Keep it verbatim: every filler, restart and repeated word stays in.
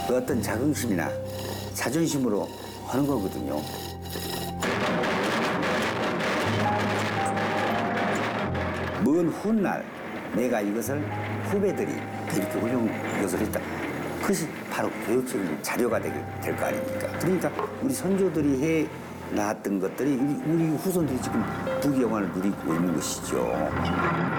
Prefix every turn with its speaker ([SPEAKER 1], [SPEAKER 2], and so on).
[SPEAKER 1] 그 어떤 자긍심이나 자존심으로 하는 거거든요. 먼 훗날 내가 이것을 후배들이 이렇게 훌륭한 것을 했다. 그것이 바로 교육적인 자료가 될 거 아닙니까? 그러니까 우리 선조들이 해 나왔던 것들이 우리 후손들이 지금 부귀영화를 누리고 있는 것이죠.